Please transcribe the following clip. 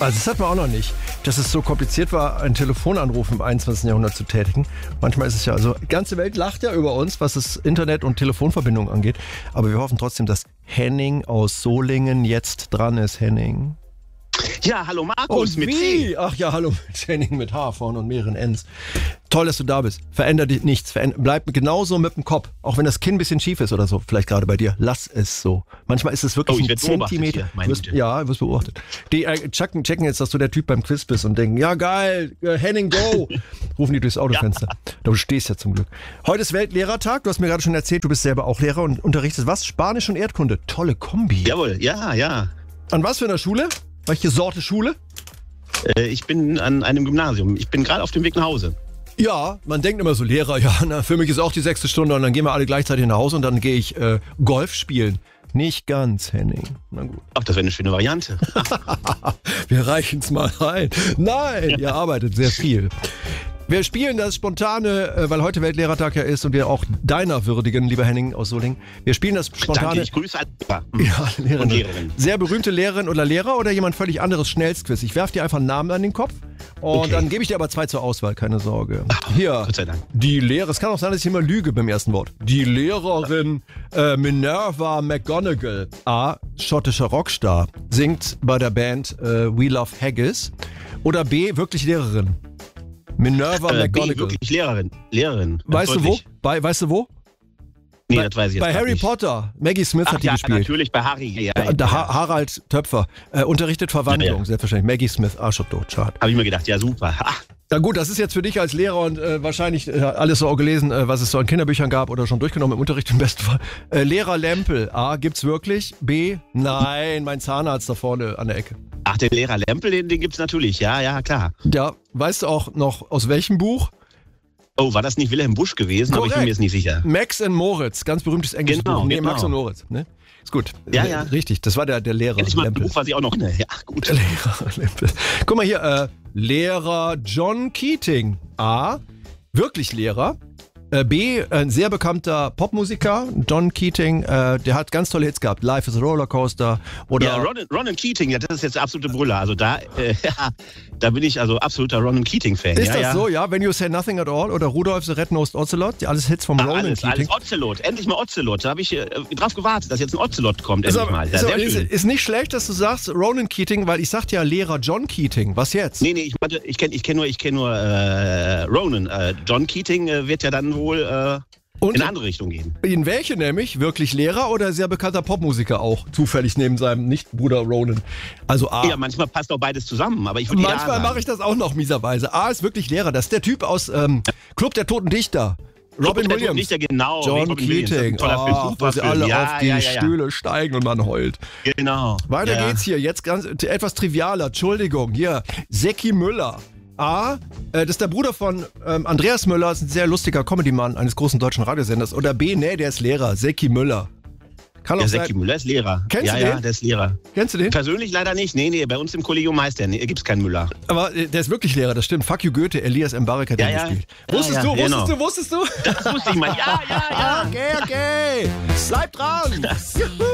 Also das hat man auch noch nicht, dass es so kompliziert war, einen Telefonanruf im 21. Jahrhundert zu tätigen. Manchmal ist es ja, also die ganze Welt lacht ja über uns, was das Internet und Telefonverbindungen angeht. Aber wir hoffen trotzdem, dass Henning aus Solingen jetzt dran ist. Henning. Ja, hallo Markus mit wie? C. Ach ja, hallo mit Henning mit H vorne und mehreren Ns. Toll, dass du da bist. Veränder dich nichts. Bleib genauso mit dem Kopf. Auch wenn das Kinn ein bisschen schief ist oder so. Vielleicht gerade bei dir. Lass es so. Manchmal ist es wirklich ein Zentimeter. Ja, wirst beobachtet. Die checken jetzt, dass du der Typ beim Quiz bist und denken, ja geil, Henning, go. Rufen die durchs Autofenster. Ja. Du stehst ja zum Glück. Heute ist Weltlehrertag. Du hast mir gerade schon erzählt, du bist selber auch Lehrer und unterrichtest was? Spanisch und Erdkunde. Tolle Kombi. Jawohl, ja. An was für einer Schule? Welche Sorte Schule? Ich bin an einem Gymnasium. Ich bin gerade auf dem Weg nach Hause. Ja, man denkt immer so, Lehrer, ja, na, für mich ist auch die 6. Stunde und dann gehen wir alle gleichzeitig nach Hause und dann gehe ich Golf spielen. Nicht ganz, Henning. Na gut. Ach, das wäre eine schöne Variante. Wir reichen es mal rein. Nein, ihr arbeitet sehr viel. Wir spielen das Spontane, weil heute Weltlehrertag ja ist und wir auch deiner würdigen, lieber Henning aus Solingen. Wir spielen das Spontane. Danke, ich grüße alle Lehrer und Lehrerin. Sehr berühmte Lehrerin oder Lehrer oder jemand völlig anderes Schnellstquiz. Ich werfe dir einfach einen Namen an den Kopf und dann gebe ich dir aber 2 zur Auswahl, keine Sorge. Hier, Gott sei Dank. die Lehrerin, es kann auch sein, dass ich immer lüge beim ersten Wort. Die Lehrerin Minerva McGonagall, A, schottischer Rockstar, singt bei der Band We Love Haggis. Oder B, wirklich Lehrerin. Minerva McGonagall. B, wirklich Lehrerin. Weißt du wo? Weißt du wo? Nee, das weiß ich jetzt bei Harry nicht. Potter. Maggie Smith hat die gespielt. Natürlich bei Harry. Harald Töpfer unterrichtet Verwandlung, selbstverständlich. Maggie Smith, Arschottot, schade. Habe ich mir gedacht, ja super. Na gut, das ist jetzt für dich als Lehrer und wahrscheinlich alles so auch gelesen, was es so an Kinderbüchern gab oder schon durchgenommen im Unterricht im besten Fall. Lehrer Lempel, A, gibt's wirklich? B, nein, mein Zahnarzt da vorne an der Ecke. Ach, den Lehrer Lempel, den gibt's natürlich, ja, klar. Ja, weißt du auch noch aus welchem Buch? Oh, war das nicht Wilhelm Busch gewesen? Aber ich bin mir jetzt nicht sicher. Max and Moritz, ganz berühmtes englisches Buch. Nee, Max und Moritz, ne? Ist gut. Ja. Richtig, das war der Lehrer. Endlich mal ein Buch, was ich auch noch kenne. Ja, gut. Der Lehrer Lempel. Guck mal hier, Lehrer John Keating. A, wirklich Lehrer. B, ein sehr bekannter Popmusiker, John Keating, der hat ganz tolle Hits gehabt. Life is a Rollercoaster oder... Ja, Ronan Keating, ja, das ist jetzt der absolute Brüller. Also da bin ich also absoluter Ronan Keating-Fan. Ist das so, ja? When You Say Nothing at All oder Rudolph the Red-Nosed Ocelot, alles Hits vom Ronan Keating. Alles Ocelot, endlich mal Ocelot. Da habe ich drauf gewartet, dass jetzt ein Ocelot kommt, endlich mal. Ja, ist nicht schlecht, dass du sagst Ronan Keating, weil ich sagte ja Lehrer John Keating. Was jetzt? Nee, ich kenn nur Ronan. John Keating wird ja dann wohl in eine andere Richtung gehen. In welche nämlich? Wirklich Lehrer oder sehr bekannter Popmusiker auch? Zufällig neben seinem Nicht-Bruder Ronan. Also A. Ja, manchmal passt auch beides zusammen, aber ich würde manchmal mache ich das auch noch mieserweise. A ist wirklich Lehrer. Das ist der Typ aus Club der Toten Dichter. Robin Williams. Dichter, genau. John Keating. Wo sie alle auf die Stühle steigen und man heult. Genau. Weiter geht's hier. Jetzt ganz etwas trivialer. Entschuldigung. Hier. Secki Müller. A, das ist der Bruder von Andreas Müller, ist ein sehr lustiger Comedy-Mann eines großen deutschen Radiosenders. Oder B, nee, der ist Lehrer, Secki Müller. Kann auch sein. Secki Müller ist Lehrer. Kennst du den? Ja, der ist Lehrer. Kennst du den? Persönlich leider nicht. Nee, bei uns im Kollegium heißt der. Nee, gibt's keinen Müller. Aber der ist wirklich Lehrer, das stimmt. Fuck you Goethe, Elias Mbarek hat den gespielt. Wusstest du? Das wusste ich mal. Ja. Okay. Bleib dran.